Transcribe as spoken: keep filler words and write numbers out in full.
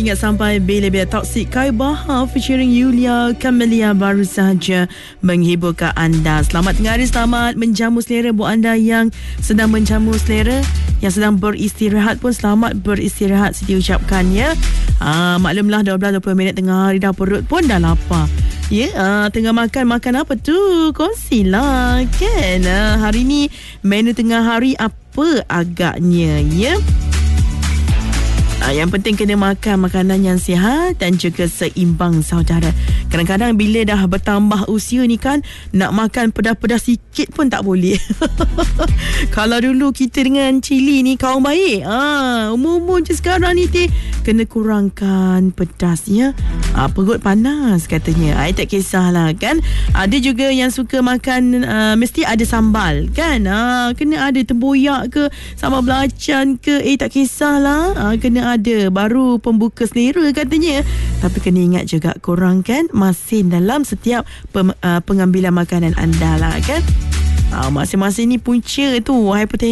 Ingat sampai bila-bila Toxic Kai Bahar featuring Yulia Camelia baru sahaja menghiburkan anda. Selamat tengah hari, selamat menjamu selera buat anda yang sedang menjamu selera, yang sedang beristirahat pun selamat beristirahat Siti ucapkan ya. Ah, maklumlah dua belas dua puluh minit tengah hari dah perut pun dah lapar. Ya, ah, tengah makan makan apa tu? Kongsilah kan. Ah, hari ni menu tengah hari apa agaknya ya? Yang penting kena makan makanan yang sihat dan juga seimbang saudara. Kadang-kadang bila dah bertambah usia ni kan, nak makan pedas-pedas sikit pun tak boleh. Kalau dulu kita dengan cili ni kawan baik, ah, umur-umur je sekarang ni teh kena kurangkan pedas ya. Ah, perut panas katanya. Ai tak kisahlah kan. Ada juga yang suka makan uh, mesti ada sambal kan. Ah, kena ada tempoyak ke, sambal belacan ke, eh tak kisahlah. Ah, kena ada baru pembuka selera katanya. Tapi kena ingat juga kurangkan masin dalam setiap pem, uh, pengambilan makanan anda lah kan. Uh, masing-masing ni punca tu hipertensi